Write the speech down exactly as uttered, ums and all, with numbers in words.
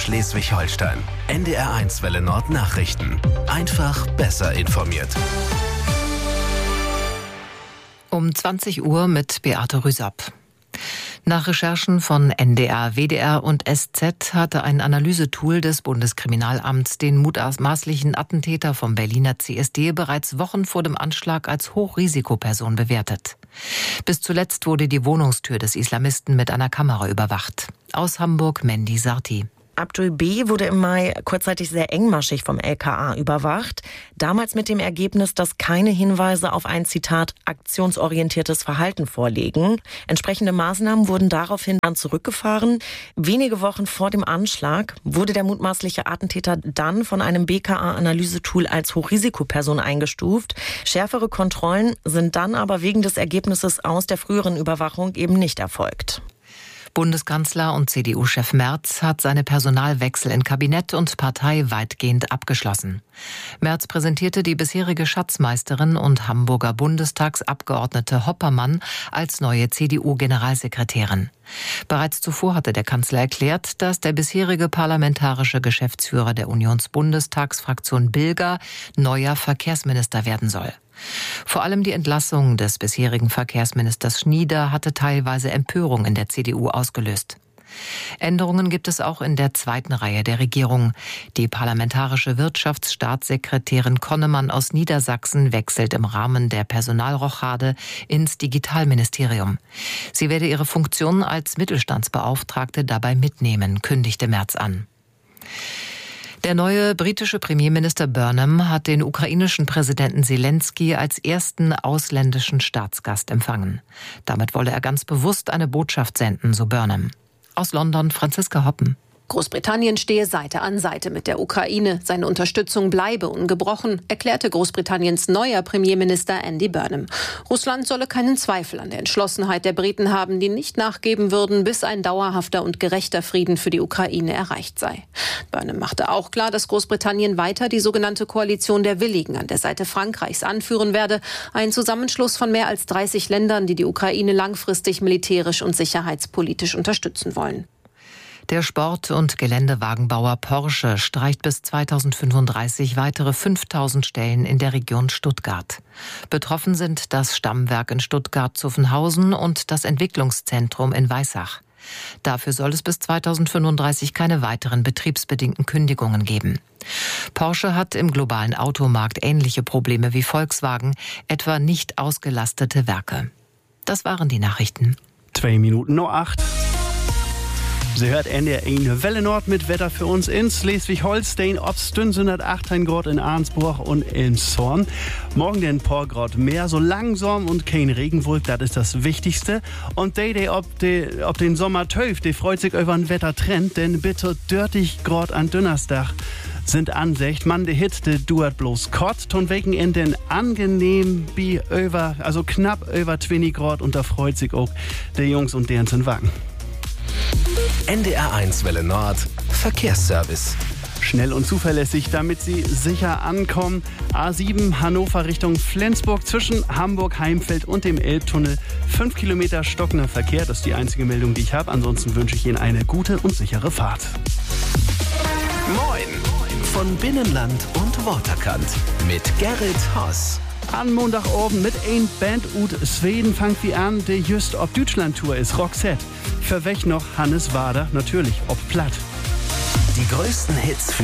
Schleswig-Holstein. N D R eins Welle Nord Nachrichten. Einfach besser informiert. Um zwanzig Uhr mit Beate Rüsapp. Nach Recherchen von N D R, W D R und S Z hatte ein Analysetool des Bundeskriminalamts den mutmaßlichen Attentäter vom Berliner C S D bereits Wochen vor dem Anschlag als Hochrisikoperson bewertet. Bis zuletzt wurde die Wohnungstür des Islamisten mit einer Kamera überwacht. Aus Hamburg Mandy Sarti. Abdul B. wurde im Mai kurzzeitig sehr engmaschig vom L K A überwacht. Damals mit dem Ergebnis, dass keine Hinweise auf ein, Zitat, aktionsorientiertes Verhalten vorliegen. Entsprechende Maßnahmen wurden daraufhin dann zurückgefahren. Wenige Wochen vor dem Anschlag wurde der mutmaßliche Attentäter dann von einem B K A-Analysetool als Hochrisikoperson eingestuft. Schärfere Kontrollen sind dann aber wegen des Ergebnisses aus der früheren Überwachung eben nicht erfolgt. Bundeskanzler und C D U-Chef Merz hat seine Personalwechsel in Kabinett und Partei weitgehend abgeschlossen. Merz präsentierte die bisherige Schatzmeisterin und Hamburger Bundestagsabgeordnete Hoppermann als neue C D U-Generalsekretärin. Bereits zuvor hatte der Kanzler erklärt, dass der bisherige parlamentarische Geschäftsführer der Unionsbundestagsfraktion Bilger neuer Verkehrsminister werden soll. Vor allem die Entlassung des bisherigen Verkehrsministers Schnieder hatte teilweise Empörung in der C D U ausgelöst. Änderungen gibt es auch in der zweiten Reihe der Regierung. Die parlamentarische Wirtschaftsstaatssekretärin Konnemann aus Niedersachsen wechselt im Rahmen der Personalrochade ins Digitalministerium. Sie werde ihre Funktion als Mittelstandsbeauftragte dabei mitnehmen, kündigte Merz an. Der neue britische Premierminister Burnham hat den ukrainischen Präsidenten Zelensky als ersten ausländischen Staatsgast empfangen. Damit wolle er ganz bewusst eine Botschaft senden, so Burnham. Aus London Franziska Hoppen. Großbritannien stehe Seite an Seite mit der Ukraine. Seine Unterstützung bleibe ungebrochen, erklärte Großbritanniens neuer Premierminister Andy Burnham. Russland solle keinen Zweifel an der Entschlossenheit der Briten haben, die nicht nachgeben würden, bis ein dauerhafter und gerechter Frieden für die Ukraine erreicht sei. Burnham machte auch klar, dass Großbritannien weiter die sogenannte Koalition der Willigen an der Seite Frankreichs anführen werde. Ein Zusammenschluss von mehr als dreißig Ländern, die die Ukraine langfristig militärisch und sicherheitspolitisch unterstützen wollen. Der Sport- und Geländewagenbauer Porsche streicht bis zweitausendfünfunddreißig weitere fünftausend Stellen in der Region Stuttgart. Betroffen sind das Stammwerk in Stuttgart-Zuffenhausen und das Entwicklungszentrum in Weissach. Dafür soll es bis zweitausendfünfunddreißig keine weiteren betriebsbedingten Kündigungen geben. Porsche hat im globalen Automarkt ähnliche Probleme wie Volkswagen, etwa nicht ausgelastete Werke. Das waren die Nachrichten. Zwei Minuten noch acht. Sie hört N D R eins Welle Nord mit Wetter für uns in Schleswig-Holstein, Obstün hundertachtzehn Grad in Arnsburg und in Zorn. Morgen den paar Grad mehr, so langsam und kein Regenwolk, das ist das Wichtigste. Und die, die ob, die, ob den Sommer töft, die freut sich über den Wettertrend, denn bitte dreißig Grad an Donnerstag sind Ansicht. Man, der Hit, der duert bloß kurz. Ton wegen in den angenehm wie über, also knapp über zwanzig Grad und da freut sich auch der Jungs und deren sind Wagen. N D R eins Welle Nord Verkehrsservice. Schnell und zuverlässig, damit Sie sicher ankommen. A sieben Hannover Richtung Flensburg zwischen Hamburg-Heimfeld und dem Elbtunnel. Fünf Kilometer stockender Verkehr, das ist die einzige Meldung, die ich habe. Ansonsten wünsche ich Ihnen eine gute und sichere Fahrt. Moin von Binnenland und Waterkant mit Gerrit Hoss. An Montagabend mit ein Band ut Schweden fangt wie an, die just auf Deutschland-Tour ist, Roxette. Für weg noch Hannes Wader, natürlich, ob platt. Die größten Hits für